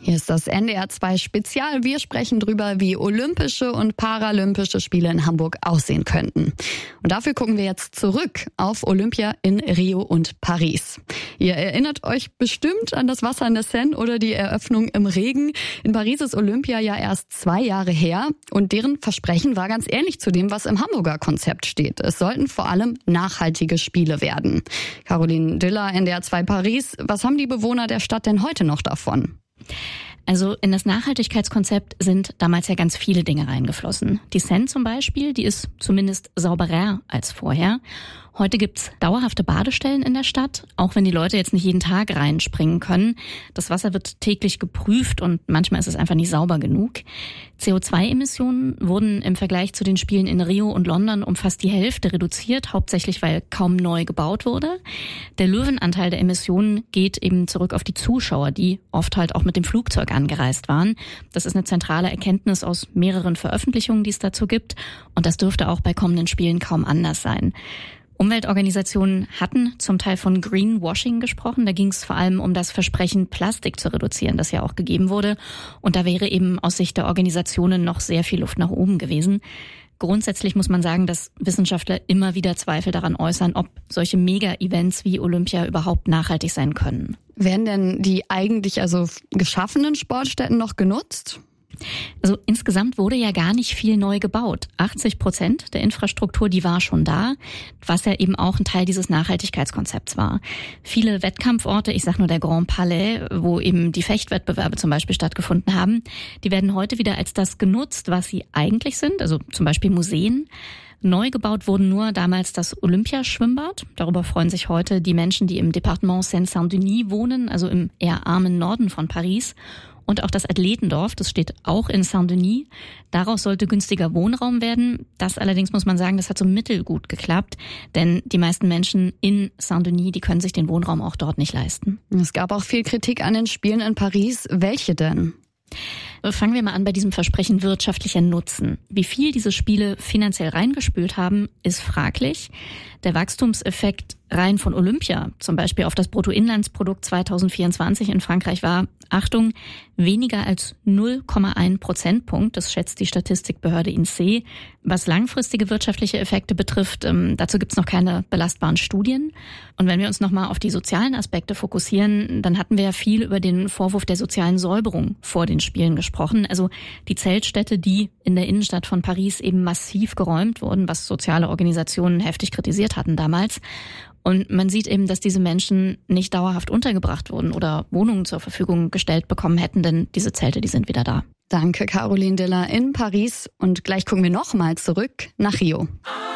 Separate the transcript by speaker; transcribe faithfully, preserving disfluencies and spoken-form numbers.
Speaker 1: Hier ist das N D R zwei Spezial. Wir sprechen drüber, wie Olympische und Paralympische Spiele in Hamburg aussehen könnten. Und dafür gucken wir jetzt zurück auf Olympia in Rio und Paris. Ihr erinnert euch bestimmt an das Wasser in der Seine oder die Eröffnung im Regen. In Paris ist Olympia ja erst zwei Jahre her und deren Versprechen war ganz ähnlich zu dem, was im Hamburger Konzept steht. Es sollten vor allem nachhaltige Spiele werden. Caroline Diller, N D R zwei Paris. Was haben die Bewohner der Stadt denn heute noch davon?
Speaker 2: Also in das Nachhaltigkeitskonzept sind damals ja ganz viele Dinge reingeflossen. Die Seine zum Beispiel, die ist zumindest sauberer als vorher. Heute gibt's dauerhafte Badestellen in der Stadt, auch wenn die Leute jetzt nicht jeden Tag reinspringen können. Das Wasser wird täglich geprüft und manchmal ist es einfach nicht sauber genug. C O zwei Emissionen wurden im Vergleich zu den Spielen in Rio und London um fast die Hälfte reduziert, hauptsächlich weil kaum neu gebaut wurde. Der Löwenanteil der Emissionen geht eben zurück auf die Zuschauer, die oft halt auch mit dem Flugzeug angereist waren. Das ist eine zentrale Erkenntnis aus mehreren Veröffentlichungen, die es dazu gibt. Und das dürfte auch bei kommenden Spielen kaum anders sein. Umweltorganisationen hatten zum Teil von Greenwashing gesprochen. Da ging es vor allem um das Versprechen, Plastik zu reduzieren, das ja auch gegeben wurde. Und da wäre eben aus Sicht der Organisationen noch sehr viel Luft nach oben gewesen. Grundsätzlich muss man sagen, dass Wissenschaftler immer wieder Zweifel daran äußern, ob solche Mega-Events wie Olympia überhaupt nachhaltig sein können.
Speaker 1: Werden denn die eigentlich also geschaffenen Sportstätten noch genutzt?
Speaker 2: Also insgesamt wurde ja gar nicht viel neu gebaut. achtzig Prozent der Infrastruktur, die war schon da, was ja eben auch ein Teil dieses Nachhaltigkeitskonzepts war. Viele Wettkampforte, ich sag nur der Grand Palais, wo eben die Fechtwettbewerbe zum Beispiel stattgefunden haben, die werden heute wieder als das genutzt, was sie eigentlich sind, also zum Beispiel Museen. Neu gebaut wurden nur damals das Olympiaschwimmbad. Darüber freuen sich heute die Menschen, die im Departement Seine-Saint-Denis wohnen, also im eher armen Norden von Paris. Und auch das Athletendorf, das steht auch in Saint-Denis. Daraus sollte günstiger Wohnraum werden. Das allerdings muss man sagen, das hat so mittelgut geklappt. Denn die meisten Menschen in Saint-Denis, die können sich den Wohnraum auch dort nicht leisten.
Speaker 1: Es gab auch viel Kritik an den Spielen in Paris. Welche denn?
Speaker 2: Fangen wir mal an bei diesem Versprechen wirtschaftlicher Nutzen. Wie viel diese Spiele finanziell reingespült haben, ist fraglich. Der Wachstumseffekt rein von Olympia, zum Beispiel auf das Bruttoinlandsprodukt zweitausendvierundzwanzig in Frankreich war, Achtung, weniger als null Komma eins Prozentpunkt. Das schätzt die Statistikbehörde I N S E E. Was langfristige wirtschaftliche Effekte betrifft, ähm, dazu gibt's noch keine belastbaren Studien. Und wenn wir uns nochmal auf die sozialen Aspekte fokussieren, dann hatten wir ja viel über den Vorwurf der sozialen Säuberung vor den Spielen gesprochen. Also die Zeltstädte, die in der Innenstadt von Paris eben massiv geräumt wurden, was soziale Organisationen heftig kritisiert hatten damals. Und man sieht eben, dass diese Menschen nicht dauerhaft untergebracht wurden oder Wohnungen zur Verfügung gestellt bekommen hätten, denn diese Zelte, die sind wieder da.
Speaker 1: Danke, Caroline Diller in Paris. Und gleich gucken wir nochmal zurück nach Rio.